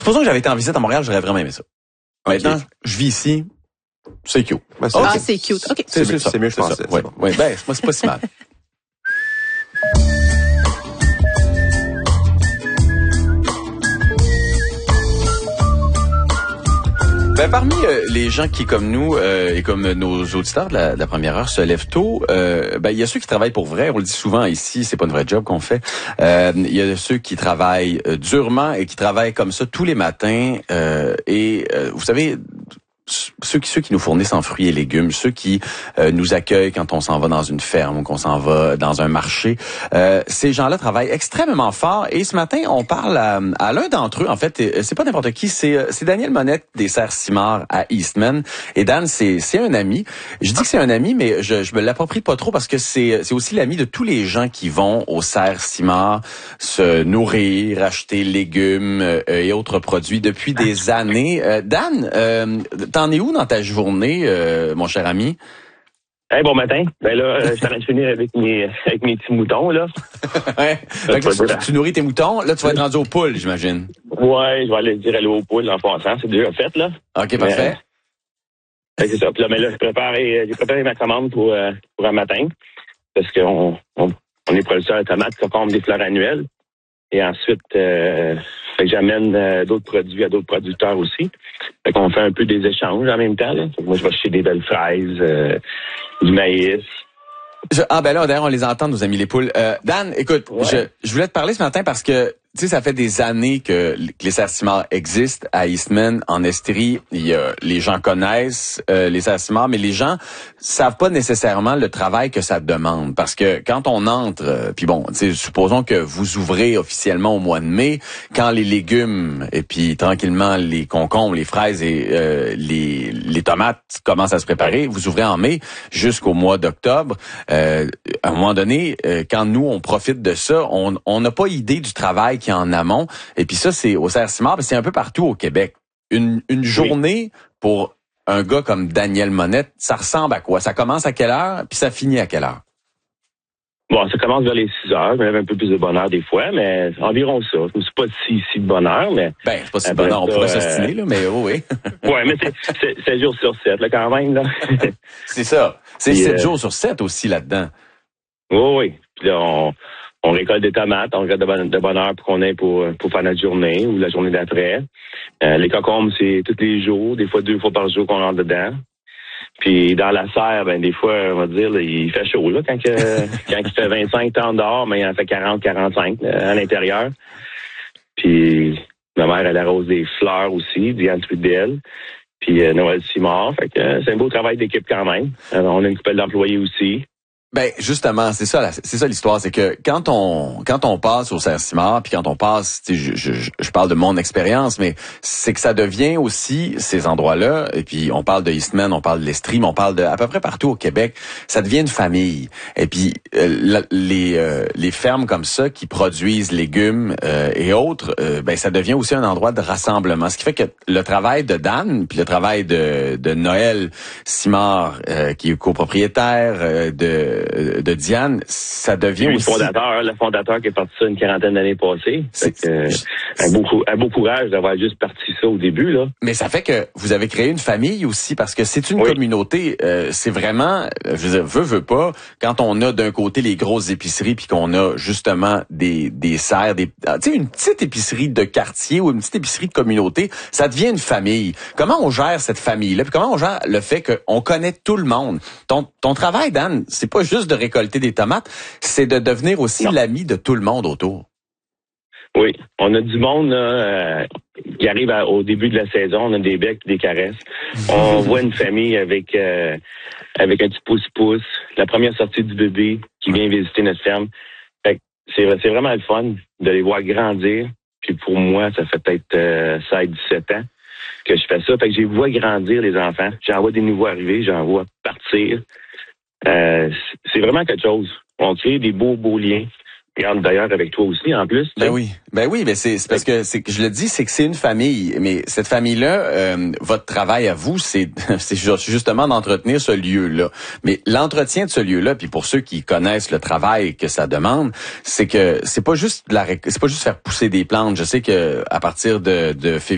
Supposons que j'avais été en visite à Montréal, j'aurais vraiment aimé ça. Maintenant, je vis ici, c'est cute. C'est cute. OK. C'est mieux, je pense. Oui, ouais, ben, moi, c'est pas si mal. Ben, parmi les gens qui, comme nous et comme nos auditeurs de la première heure, se lèvent tôt, ben il y a ceux qui travaillent pour vrai. On le dit souvent ici, c'est pas une vraie job qu'on fait. Il y a ceux qui travaillent durement et qui travaillent comme ça tous les matins. Vous savez, ceux qui nous fournissent en fruits et légumes, ceux qui nous accueillent quand on s'en va dans une ferme ou qu'on s'en va dans un marché, ces gens-là travaillent extrêmement fort. Et ce matin, on parle à l'un d'entre eux. En fait, c'est pas n'importe qui, c'est Daniel Monette des Serres Simard à Eastman. Et Dan, c'est un ami. Je dis que c'est un ami, mais je me l'approprie pas trop parce que c'est aussi l'ami de tous les gens qui vont aux Serres Simard se nourrir, acheter légumes et autres produits depuis des années. Dan, t'en es où dans ta journée, mon cher ami? Hey, bon matin. Ben là, je suis en train de finir avec mes petits moutons, là. Ouais. Tu nourris tes moutons. Là, tu vas être rendu aux poules, j'imagine. Ouais, je vais aller dire aller aux poules en passant. C'est déjà fait, là. OK, parfait. C'est ça. Puis là, mais là, j'ai préparé ma commande pour un matin. Parce qu'on est producteur de tomates, concombres, des fleurs annuelles. Et ensuite, fait que j'amène d'autres produits à d'autres producteurs aussi. Fait qu'on fait un peu des échanges en même temps, là. Moi, je vais acheter des belles fraises, du maïs. Ben là, d'ailleurs, on les entend, nos amis les poules. Dan, écoute, ouais. Je voulais te parler ce matin parce que, tu sais, ça fait des années que les Serres Simard existent à Eastman, en Estrie. Les gens connaissent les Serres Simard, mais les gens savent pas nécessairement le travail que ça demande. Parce que quand on entre, puis bon, tu sais, supposons que vous ouvrez officiellement au mois de mai, quand les légumes et puis tranquillement les concombres, les fraises et les tomates commencent à se préparer, vous ouvrez en mai jusqu'au mois d'octobre. À un moment donné, quand nous on profite de ça, on n'a pas idée du travail qui est en amont. Et puis ça, c'est au Serres Simard, mais c'est un peu partout au Québec. Une journée pour un gars comme Daniel Monette, ça ressemble à quoi? Ça commence à quelle heure, puis ça finit à quelle heure? Bon, ça commence vers les 6 heures. Je me lève un peu plus de bonne heure des fois, mais environ ça. C'est pas si de bonne heure, mais... Ben, c'est pas si de bonne heure. On pourrait s'ostiner, là, mais oui. Ouais, mais c'est 7 jours sur 7, là, quand même, là. C'est ça. C'est 7 jours sur 7 aussi, là-dedans. Oui. Puis là, on récolte des tomates, on regarde de bonne heure pour qu'on ait pour faire notre journée ou la journée d'après. Les concombres, c'est tous les jours, des fois 2 fois par jour qu'on rentre dedans. Puis dans la serre, ben des fois, on va dire, là, il fait chaud, là, quand il fait 25 temps dehors, mais il en fait 40-45 à l'intérieur. Puis ma mère, elle arrose des fleurs aussi, Diane Trudel, puis Noël Simard. Fait que c'est un beau travail d'équipe quand même. Alors, on a une couple d'employés aussi. Ben justement, c'est ça l'histoire, c'est que quand on passe au Serres Simard, puis quand on passe, je parle de mon expérience, mais c'est que ça devient aussi ces endroits-là, et puis on parle de Eastman, on parle de l'Estrie, mais on parle de à peu près partout au Québec, ça devient une famille. Et puis les fermes comme ça qui produisent légumes et autres, ben ça devient aussi un endroit de rassemblement. Ce qui fait que le travail de Dan, puis le travail de Noël Simard, qui est copropriétaire de Diane, ça devient aussi... Le fondateur qui est parti ça une quarantaine d'années passées. Un beau courage d'avoir juste parti ça au début, là. Mais ça fait que vous avez créé une famille aussi, parce que c'est une communauté, c'est vraiment, je veux dire, veut pas, quand on a d'un côté les grosses épiceries, puis qu'on a justement des serres, tu sais, une petite épicerie de quartier ou une petite épicerie de communauté, ça devient une famille. Comment on gère cette famille-là? Puis comment on gère le fait qu'on connaît tout le monde? Ton travail, Dan, c'est pas juste de récolter des tomates, c'est de devenir aussi l'ami de tout le monde autour. Oui, on a du monde là, qui arrive au début de la saison, on a des becs et des caresses. On voit une famille avec un petit pouce-pouce, la première sortie du bébé qui vient visiter notre ferme. Fait que c'est vraiment le fun de les voir grandir. Puis pour moi, ça fait peut-être 16-17 ans que je fais ça. Fait que je les vois grandir, les enfants. J'en vois des nouveaux arriver, j'en vois partir. C'est vraiment quelque chose. On crée des beaux liens. Regarde d'ailleurs avec toi aussi, en plus. Ben oui, mais c'est parce que je le dis, c'est que c'est une famille. Mais cette famille-là, votre travail à vous, c'est justement d'entretenir ce lieu-là. Mais l'entretien de ce lieu-là, puis pour ceux qui connaissent le travail que ça demande, c'est que c'est pas juste faire pousser des plantes. Je sais que à partir de février,